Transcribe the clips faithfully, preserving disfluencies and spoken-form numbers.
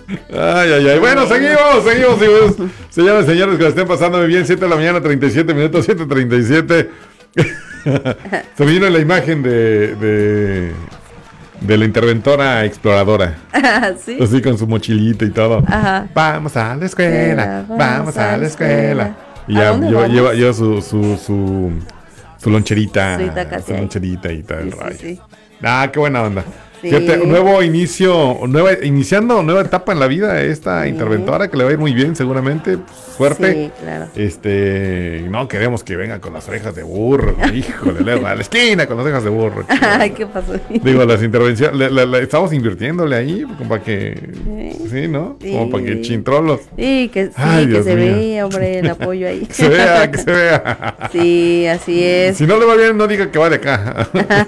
Ay, ay, ay. Bueno, seguimos, seguimos, seguimos. Señoras y señores, que lo estén pasando muy bien. siete de la mañana, treinta y siete minutos, siete treinta y siete. Se me vino la imagen de, de, de la interventora exploradora. ¿Sí? Así con su mochilita y todo. Ajá. Vamos a la escuela, vamos, vamos a la escuela. Y ya lleva, lleva, lleva su, su, su, su loncherita. Su loncherita y tal. Sí, sí, sí. Ah, qué buena onda. Sí. Fíjate, un nuevo inicio, nueva, iniciando nueva etapa en la vida esta sí. interventora que le va a ir muy bien seguramente, suerte. Sí, claro. Este, no queremos que venga con las orejas de burro, híjole, le va a la esquina con las orejas de burro. Ay, ¿qué pasó? Digo, las intervenciones, le, le, le, estamos invirtiéndole ahí como para que, sí, ¿sí no? Sí. Como para que chintrolos. Sí, que, sí, Ay, que se mío. vea, hombre, el apoyo ahí. Que se vea, que se vea. Sí, así es. Si no le va bien, no diga que va de acá.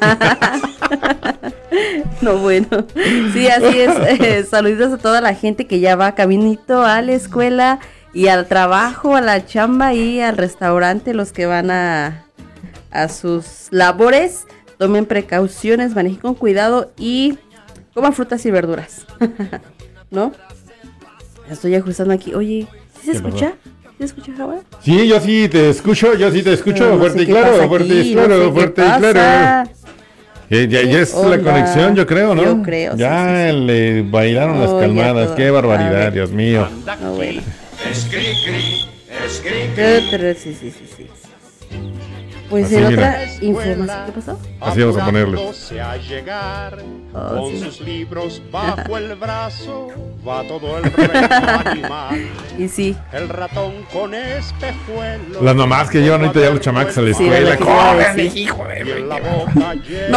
No, bueno, sí, así es. Eh, saludos a toda la gente que ya va caminito a la escuela y al trabajo, a la chamba y al restaurante, los que van a, a sus labores. Tomen precauciones, manejen con cuidado y coman frutas y verduras. ¿No? Estoy ajustando aquí. Oye, ¿sí se escucha? ¿Sí se escucha, Java? Sí, yo sí te escucho, yo sí te escucho. No, fuerte, no sé y claro, fuerte y claro, no sé fuerte y claro. Eh, ya, ya es Hola. La conexión, yo creo, ¿no? Yo creo. Ya sí, sí, sí. Le bailaron oh, las calmadas. Qué barbaridad, Dios mío. No, bueno. Sí, sí, sí, sí. Pues así, en otra información, ¿qué pasó? Así vamos a ponerle. Oh, con sí. sus libros bajo el brazo va todo el reino. Y sí. El ratón con espejuelos. Las mamás que llevan ahorita ya los chamacos a la escuela. Sí, ¡Corren, sí. hijo de no,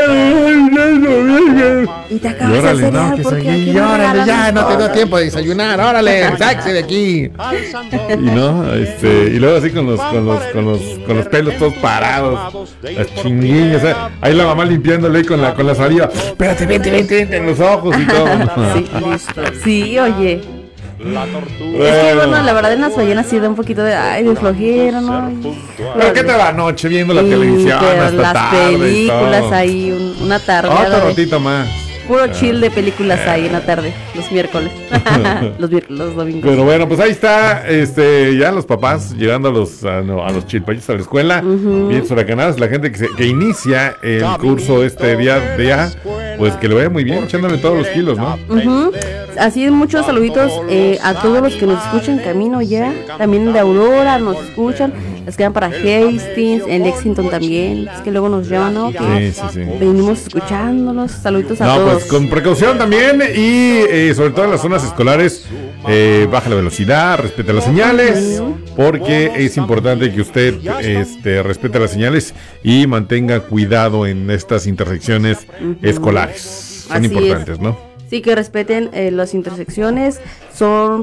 y te acabas de hacer no, que se llórale, ya, no tengo tiempo de desayunar, órale, sáquese de aquí. Y no, este, y luego así con los, con los, con los, con los pelos todos parados, las chinguillas, o sea, ahí la mamá limpiándole con la, con la saliva. Espérate, vente, vente, vente en los ojos y todo. Sí, listo. Sí, oye. La tortuga. Bueno. Es que bueno, la verdad en las ballenas sí da un poquito de, ay, de flojera, ¿no? Pero qué tal la noche viendo la y televisión hasta las tarde películas ahí, un, una tarde. Otro ratito más. Puro chill de películas ahí en la tarde, los miércoles, los miércoles, los domingos. Pero bueno, pues ahí está, este, ya los papás llegando a los a, no, a los chilpayos a la escuela, uh-huh. bien huracanados, la gente que, se, que inicia el curso este día de ya, pues que le vaya muy bien, echándole todos los kilos, ¿no? Uh-huh. Así muchos saluditos eh, a todos los que nos escuchan camino ya, también de Aurora nos escuchan, les quedan para Hastings, en Lexington también, es que luego nos llaman, ¿no? Que sí, sí, sí. venimos escuchándolos, saluditos a no, todos. Pues con precaución también y eh, sobre todo en las zonas escolares, eh, baja la velocidad, respete las señales, porque es importante que usted este, respete las señales y mantenga cuidado en estas intersecciones uh-huh. escolares. Son Así importantes, es. ¿no? Sí, que respeten eh, las intersecciones, son